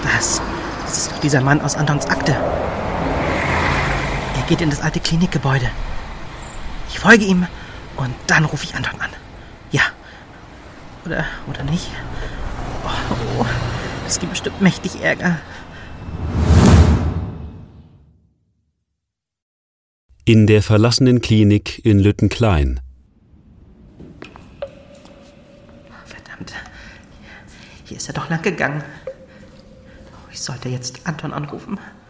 Das ist doch dieser Mann aus Antons Akte. Er geht in das alte Klinikgebäude. Ich folge ihm und dann rufe ich Anton an. Ja. Oder nicht? Oh, das gibt bestimmt mächtig Ärger. In der verlassenen Klinik in Lüttenklein. Verdammt. Hier ist er doch lang gegangen. Ich sollte jetzt Anton anrufen.